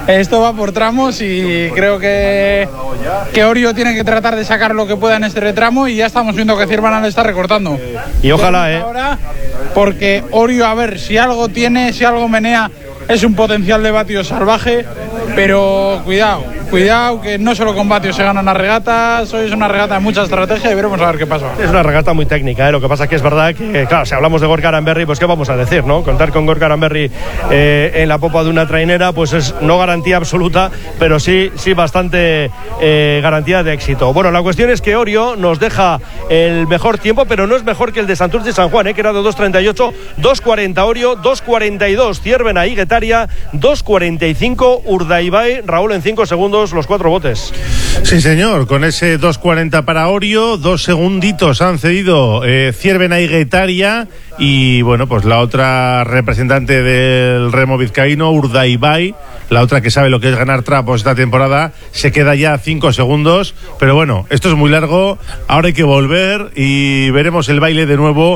Esto va por tramos y creo que Orio tiene que tratar de sacar lo que pueda en este retramo y ya estamos viendo que Ciervena le está recortando. Y ojalá, ahora, porque Orio, a ver, si algo tiene, si algo menea, es un potencial de vatio salvaje, pero cuidado, que no solo con vatios se ganan las regatas. Hoy es una regata de mucha estrategia y veremos a ver qué pasa. Es una regata muy técnica, lo que pasa es que es verdad que, claro, si hablamos de Gorka Aranberri, pues qué vamos a decir, ¿no? Contar con Gorka Aranberri en la popa de una trainera, pues es no garantía absoluta, pero sí bastante garantía de éxito. Bueno, la cuestión es que Orio nos deja el mejor tiempo, pero no es mejor que el de Santurce San Juan, que era de 2.38, 2.40 Orio, 2.42 Ciervena y Guetaria, 2.45 Urdaibai. Raúl, en 5 segundos los 4 botes. Sí, señor, con ese 2.40 para Orio, 2 segunditos han cedido Ciervena y Guetaria, y bueno, pues la otra representante del remo vizcaíno, Urdaibai, la otra que sabe lo que es ganar trapos esta temporada, se queda ya a 5 segundos, pero bueno, esto es muy largo, ahora hay que volver y veremos el baile de nuevo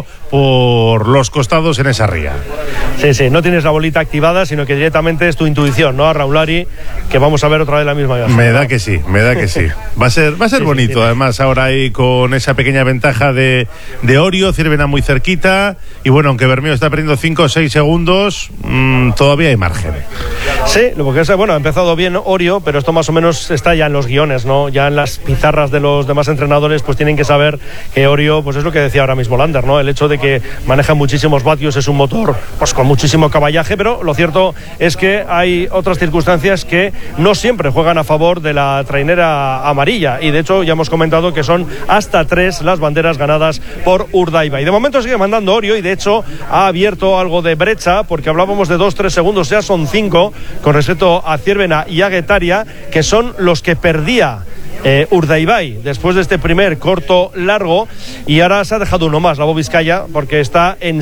por los costados en esa ría. Sí, no tienes la bolita activada, sino que directamente es tu intuición, ¿no? A Raulari, que vamos a ver otra vez la misma imagen. Me da que sí. Va a ser bonito, además, ahora ahí con esa pequeña ventaja de Orio, Ciervena muy cerquita, y bueno, aunque Bermeo está perdiendo 5 o 6 segundos, todavía hay margen. Sí, porque ha empezado bien Orio, pero esto más o menos está ya en los guiones, ¿no? Ya en las pizarras de los demás entrenadores, pues tienen que saber que Orio, pues es lo que decía ahora mismo Lander, ¿no? El hecho de que maneja muchísimos vatios, es un motor pues con muchísimo caballaje, pero lo cierto es que hay otras circunstancias que no siempre juegan a favor de la trainera amarilla, y de hecho ya hemos comentado que son hasta 3 las banderas ganadas por Urdaibai. De momento sigue mandando Orio, y de hecho ha abierto algo de brecha, porque hablábamos de 2-3 segundos, ya son 5 con respecto a Ciervena y a Guetaria, que son los que perdía Urdaibai después de este primer corto largo, y ahora se ha dejado uno más, la Vizcaya, porque está en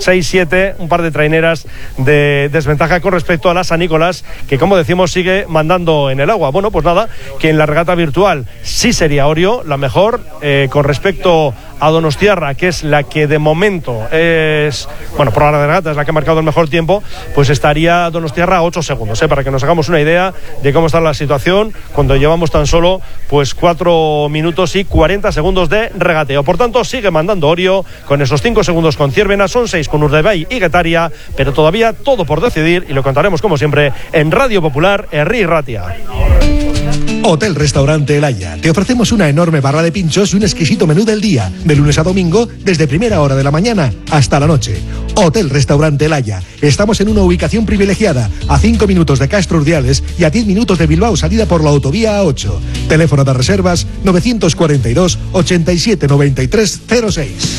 6-7, un par de traineras de desventaja con respecto a la San Nicolás, que como decimos sigue mandando en el agua. Bueno, pues nada, que en la regata virtual sí sería Orio la mejor, con respecto a Donostiarra, que es la que de momento es, bueno, por la regata es la que ha marcado el mejor tiempo, pues estaría Donostiarra a 8 segundos, para que nos hagamos una idea de cómo está la situación cuando llevamos tan solo pues 4 minutos y 40 segundos de regateo. Por tanto, sigue mandando Orio con esos 5 segundos con Ciervena, son 6 con Urdaibai y Guetaria, pero todavía todo por decidir, y lo contaremos como siempre en Radio Popular, Herri Ratia. Hotel Restaurante El Haya. Te ofrecemos una enorme barra de pinchos y un exquisito menú del día, de lunes a domingo, desde primera hora de la mañana hasta la noche. Hotel Restaurante El Haya. Estamos en una ubicación privilegiada, a 5 minutos de Castro Urdiales y a 10 minutos de Bilbao, salida por la autovía A8. Teléfono de reservas 942 87 93 06.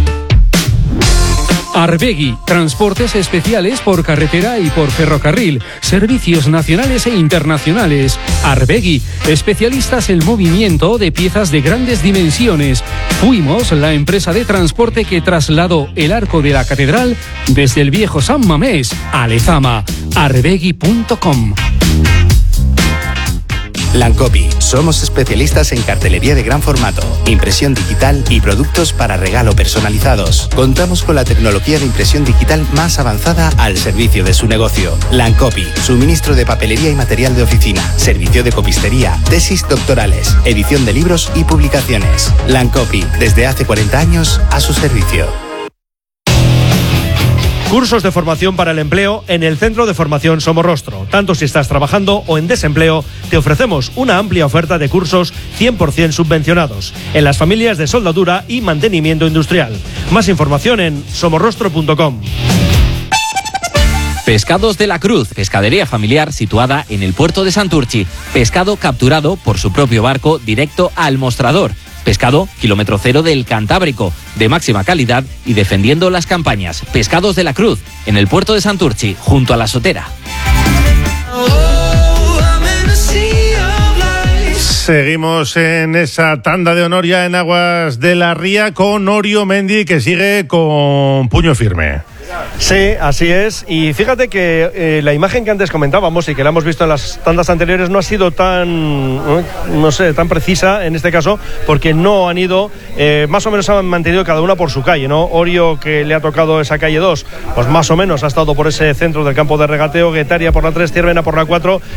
Arbegui, transportes especiales por carretera y por ferrocarril, servicios nacionales e internacionales. Arbegui, especialistas en movimiento de piezas de grandes dimensiones. Fuimos la empresa de transporte que trasladó el arco de la catedral desde el viejo San Mamés a Lezama. Arbegui.com. Lancopi, somos especialistas en cartelería de gran formato, impresión digital y productos para regalo personalizados. Contamos con la tecnología de impresión digital más avanzada al servicio de su negocio. Lancopi, suministro de papelería y material de oficina, servicio de copistería, tesis doctorales, edición de libros y publicaciones. Lancopi, desde hace 40 años a su servicio. Cursos de formación para el empleo en el Centro de Formación Somorrostro. Tanto si estás trabajando o en desempleo, te ofrecemos una amplia oferta de cursos 100% subvencionados en las familias de soldadura y mantenimiento industrial. Más información en somorrostro.com. Pescados de la Cruz, pescadería familiar situada en el puerto de Santurchi. Pescado capturado por su propio barco directo al mostrador. Pescado kilómetro cero del Cantábrico, de máxima calidad y defendiendo las campañas. Pescados de la Cruz, en el puerto de Santurchi, junto a la Sotera. Seguimos en esa tanda de honor ya en aguas de la ría con Orio Mendy, que sigue con puño firme. Sí, así es. Y fíjate que la imagen que antes comentábamos y que la hemos visto en las tandas anteriores no ha sido tan, no sé, tan precisa en este caso, porque no han ido, más o menos han mantenido cada una por su calle, ¿no? Orio, que le ha tocado esa calle 2, pues más o menos ha estado por ese centro del campo de regateo. Guetaria por la 3, Ciervena por la 4